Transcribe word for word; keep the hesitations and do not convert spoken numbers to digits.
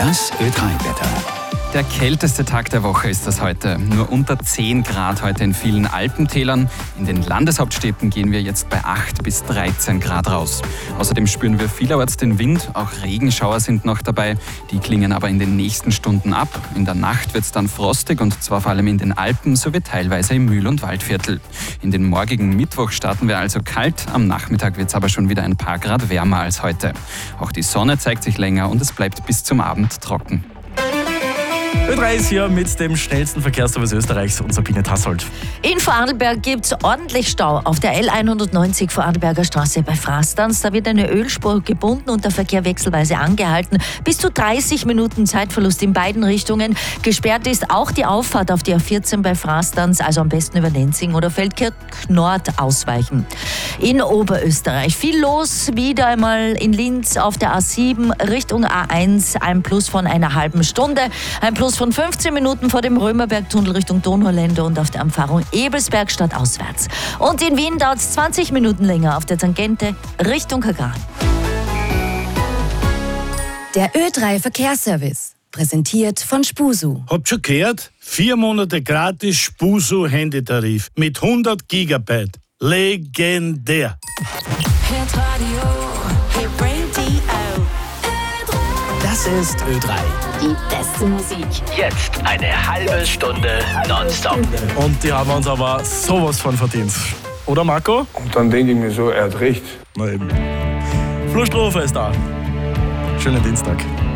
Das Ö drei Wetter. Der kälteste Tag der Woche ist das heute. Nur unter zehn Grad heute in vielen Alpentälern. In den Landeshauptstädten gehen wir jetzt bei acht bis dreizehn Grad raus. Außerdem spüren wir vielerorts den Wind. Auch Regenschauer sind noch dabei. Die klingen aber in den nächsten Stunden ab. In der Nacht wird es dann frostig und zwar vor allem in den Alpen sowie teilweise im Mühl- und Waldviertel. In den morgigen Mittwoch starten wir also kalt. Am Nachmittag wird es aber schon wieder ein paar Grad wärmer als heute. Auch die Sonne zeigt sich länger und es bleibt bis zum Abend trocken. Ö drei ist hier mit dem schnellsten Verkehrsservice Österreichs und Sabine Tassold. In Vorarlberg gibt es ordentlich Stau auf der L hundertneunzig Vorarlberger Straße bei Frastanz. Da wird eine Ölspur gebunden und der Verkehr wechselweise angehalten. Bis zu dreißig Minuten Zeitverlust in beiden Richtungen. Gesperrt ist auch die Auffahrt auf die A vierzehn bei Frastanz, also am besten über Lenzing oder Feldkirch Nord ausweichen. In Oberösterreich viel los, wieder einmal in Linz auf der A sieben Richtung A eins. Ein Plus von einer halben Stunde, ein Plus von fünfzehn Minuten vor dem Römerbergtunnel Richtung Donauländer und auf der Umfahrung Ebelsberg stadtauswärts. Und in Wien dauert es zwanzig Minuten länger auf der Tangente Richtung Kagran. Der Ö drei Verkehrsservice, präsentiert von Spusu. Habt schon gehört? Vier Monate gratis Spusu Handytarif mit hundert Gigabyte. Legendär. Das ist Ö drei. Die beste Musik. Jetzt eine halbe Stunde nonstop. Und die haben wir uns aber sowas von verdient. Oder Marco? Und dann denke ich mir so, er hat recht. Na eben. Flo Strofer ist da. Schönen Dienstag.